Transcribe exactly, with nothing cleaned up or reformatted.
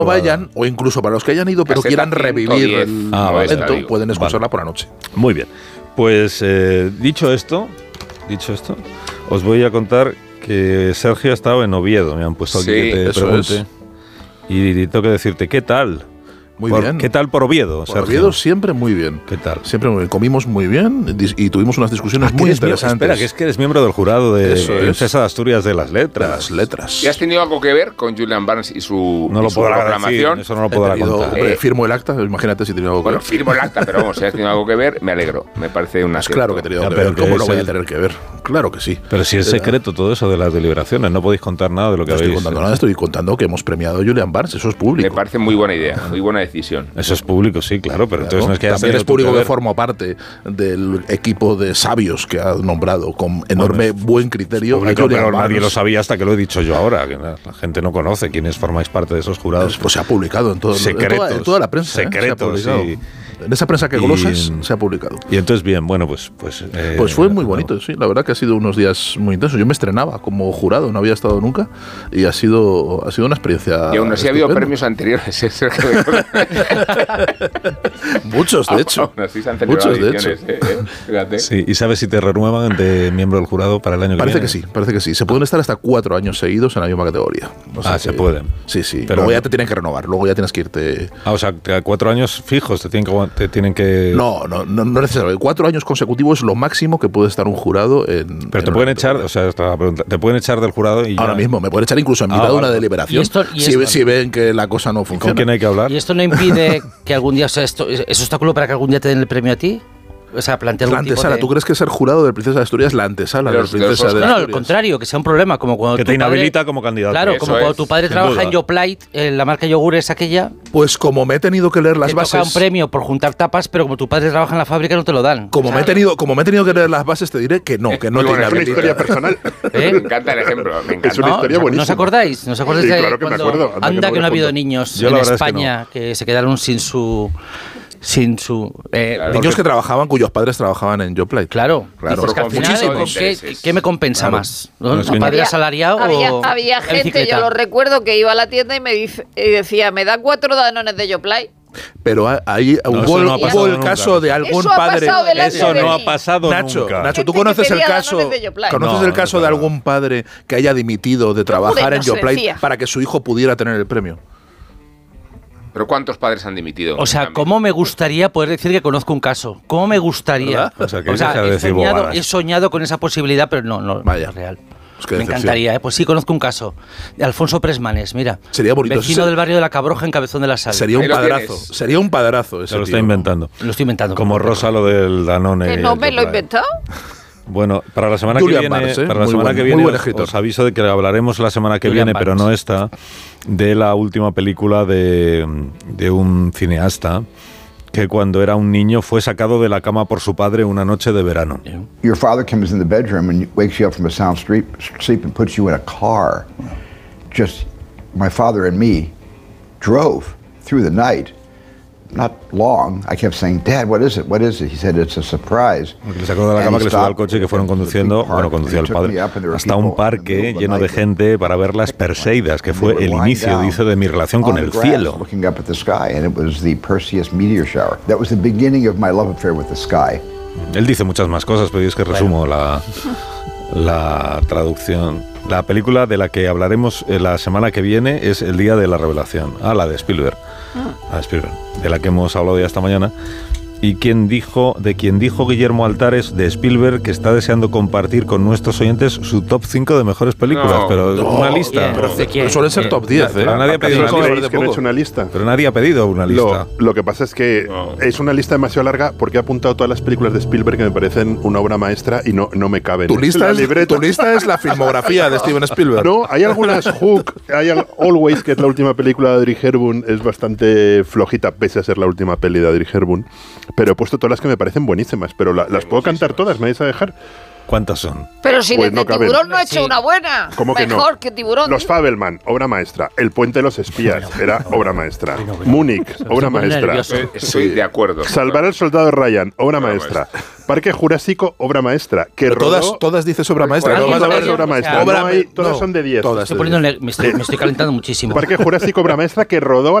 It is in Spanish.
vayan, o incluso para los que hayan ido pero Caseta quieran revivir ciento diez. el Ah, vale, evento, digo. pueden escucharla Vale. por la noche. Muy bien. Pues eh, dicho esto, dicho esto, os voy a contar que Sergio ha estado en Oviedo. Me han puesto aquí Sí, que te eso pregunte. es. Y tengo que decirte, ¿qué tal? Muy Por- bien. ¿Qué tal por Oviedo, Por Sergio? Oviedo siempre muy bien. ¿Qué tal? Siempre muy bien. Comimos muy bien dis- y tuvimos unas discusiones Ah, que muy eres miembro- interesantes. Espera, que es que eres miembro del jurado de Eso es. Princesa de Asturias de las de Letras. las letras. ¿Y has tenido algo que ver con Julian Barnes y su, No y lo su podrá proclamación? decir, eso no lo He podrá tenido- contar. hombre, Eh, firmo el acta, imagínate si tenía algo que Bueno, ver. firmo el acta, pero vamos, si has tenido algo que ver, me alegro. Me parece una Pues claro que he tenido Ya, que pero ver. que ¿Cómo es no voy a el- tener que ver? Claro que sí. Pero si es Eh, secreto todo eso de las deliberaciones, no podéis contar nada de lo que No estoy habéis... contando nada, estoy contando que hemos premiado a Julian Barnes, eso es público. Me parece muy buena idea, muy buena decisión. Eso es público, sí, claro, pero entonces Claro. no es que hayas También tenido es tú público que que ver. formo parte del equipo de sabios que ha nombrado con enorme Bueno, buen criterio. Público, a Julian pero nadie Barnes. lo sabía hasta que lo he dicho yo ahora, que la la gente no conoce quiénes formáis parte de esos jurados. Pues se ha publicado en, todo, en, Secretos, toda, en toda la prensa. ¿eh? secretos, Se ha publicado. sí. En esa prensa que Y- golosas se ha publicado. Y entonces, bien, bueno, pues... Pues, eh, Pues fue muy no. bonito, sí. La verdad que ha sido unos días muy intensos. Yo me estrenaba como jurado, no había estado nunca y ha sido, ha sido una experiencia. Y aún así ha habido estupenda. premios anteriores. ¿eh, Sergio? Muchos, de hecho. Aún así se han celebrado Muchos, de ediciones, hecho. eh, eh, fíjate. Sí, ¿y sabes si te renuevan de miembro del jurado para el año que Parece viene? que sí, parece que sí. Se pueden estar hasta cuatro años seguidos en la misma categoría. O sea Ah, que- se pueden. Sí, sí. Pero luego ya no. te tienen que renovar, luego ya tienes que irte. Ah, o sea, que a cuatro años fijos te tienen que... aguant- Te tienen que No, no, no, no es necesario. Cuatro años consecutivos es lo máximo que puede estar un jurado en. Pero en te una pueden echar, categoría. o sea, esta es la pregunta, te pueden echar del jurado y Ahora ya- mismo, me pueden echar incluso en Ah, mitad de una vale. deliberación. Y esto- y si, esto- si ven que la cosa no ¿Con funciona. quién hay que hablar? ¿Y esto no impide que algún día, o sea, esto, es obstáculo para que algún día te den el premio a ti? O sea, plantear La algún tipo antesala, de... ¿tú crees que ser jurado de Princesa de Asturias es la antesala De de, los- la de los Princesa de Oscars. No, no, al Asturias? contrario, que sea un problema, como cuando Que tu te padre- inhabilita como candidato. Claro, Eso como cuando es, tu padre sin trabaja duda. en Yoplait, en la marca yogures aquella, Pues como me he tenido que leer las te bases. toca un premio por juntar tapas, pero como tu padre trabaja en la fábrica no te lo dan. Como me, he tenido, como me he tenido que leer las bases, te diré que no, que no Muy te buena, Es una inhabilita. historia personal. Me ¿Eh? encanta el ejemplo, me encanta. Es una ¿No? historia ¿No buenísima. os acordáis? ¿No os acordáis Sí, de claro que me cuando- acuerdo. Anda, que Anda no que me no ha habido acuerdo. niños Yo en la verdad es que España que, se quedaron sin su... sin su... eh, Claro. Niños que trabajaban, cuyos padres trabajaban en Joplite. Claro, Claro. dices que al Con final, muchísimos ¿con ¿qué, intereses. qué me compensa Claro. más? ¿No? No, es que ¿Un no. padre Había- asalariado había, o había en gente, bicicleta? yo lo recuerdo, que iba a la tienda y me dice, y decía, me da cuatro danones de Yoplait. Pero ha- ahí No, hubo, eso no ha hubo pasado el nunca. caso de algún Eso ha padre. pasado delante Eso de no ha mí. pasado Nacho, nunca. Nacho, ¿tú Gente conoces que el pedía caso? danones de Yoplait. ¿Conoces No, el caso no, de no. algún padre que haya dimitido de trabajar Joder, en no se Joplite decía. para que su hijo pudiera tener el premio? Pero ¿cuántos padres han dimitido? O sea, También. ¿cómo me gustaría poder decir que conozco un caso? ¿Cómo me gustaría? ¿Verdad? O sea, que deja de he, decir soñado, bobadas. he soñado con esa posibilidad, pero no, no, Vaya. no es real. Pues qué Me decepción. encantaría, ¿eh? Pues sí, conozco un caso de Alfonso Presmanes, mira. Sería bonito. Vecino Ese- del barrio de la Cabroja en Cabezón de la Sal. Sería un Ahí lo padrazo. tienes. Sería un padrazo ese Se lo está tío. inventando. Lo estoy inventando. Como Rosa lo del Danone. Que y no el me lo he Joplite. inventado. Bueno, para la semana Julian que viene, Barnes, ¿eh? para la Muy semana buen- que muy viene buen os, escritor. os aviso de que hablaremos la semana que Julian viene, pero Barnes. no esta, de la última película de, de un cineasta que cuando era un niño fue sacado de la cama por su padre una noche de verano. Your father comes in the bedroom and wakes you up from a sound sleep, sleep and puts you in a car. Just my father and me drove through the night. Not long. I kept saying, "Dad, what is it? What is it?" He said, "It's a surprise." Porque le sacó de la And cama, he que le subió al stopped. coche y que fueron It was a big conduciendo, park, bueno, and conducía he el took padre, me up and there were hasta un people in the parque middle of the lleno de night. gente para ver las Perseidas, que And fue they el were lying inicio, down dice, de mi relación con on el the grass, cielo. looking up at the sky, and it was the Perseus meteor shower. That was the beginning of my love affair with the sky. Él dice muchas más cosas, pero yo es que resumo la, la traducción. La película de la que hablaremos eh, la semana que viene es El Día de la Revelación. Ah, la de Spielberg. La de Spielberg, de la que hemos hablado ya esta mañana. Y quien dijo, de quien dijo Guillermo Altares de Spielberg que está deseando compartir con nuestros oyentes su top cinco de mejores películas, No, pero no, una lista. bien. Pero, ¿De quién? pero suelen ser Bien. top diez, ¿eh? Pero nadie ha pedido Cinco una de ¿Creéis que no he poco. hecho una lista? Pero nadie ha pedido una lista. Lo, lo que pasa es que No. es una lista demasiado larga porque he apuntado todas las películas de Spielberg que me parecen una obra maestra y no, no me caben. Tu en lista, la es, libreta. tu lista es la filmografía de Steven Spielberg. No, hay algunas Hook, hay al- Always, que es la última película de Audrey Hepburn, es bastante flojita pese a ser la última peli de Audrey Hepburn, pero he puesto todas las que me parecen buenísimas, pero la- las puedo cantar todas, ¿me vais a dejar? ¿Cuántas son? Pero si Pues desde no caben. Tiburón no ha hecho Sí. una buena. ¿Cómo que no? Mejor que Tiburón. Los Fabelman, obra maestra. El puente de los espías, era obra maestra. Bueno, bueno. Múnich, obra pone maestra. nervioso. Estoy, estoy de acuerdo. Salvar al soldado Ryan, obra Obra maestra. Parque Jurásico, obra maestra. Que Pero todas, rodó- todas dices obra maestra. Bueno, No vas a todas ver obra maestra. obra No hay- me- todas no, son de diez. Todas Estoy de poniendo diez. ne- me, estoy, me estoy calentando muchísimo. Parque Jurásico, obra maestra, que rodó